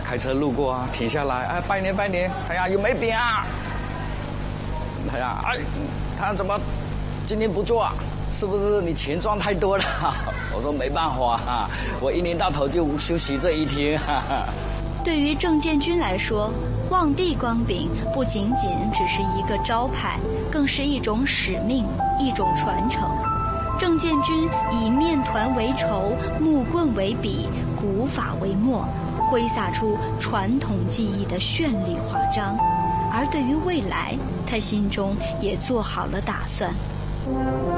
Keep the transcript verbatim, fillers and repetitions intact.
开车路过啊，停下来，哎，拜年拜年，哎呀，有没饼啊？哎呀，哎，他怎么今天不做啊？是不是你钱赚太多了？我说没办法啊，我一年到头就休息这一天。 对于郑建军来说，望帝光饼不仅仅只是一个招牌，更是一种使命，一种传承。郑建军以面团为绸，木棍为笔，古法为墨，挥洒出传统技艺的绚丽华章。而对于未来，他心中也做好了打算。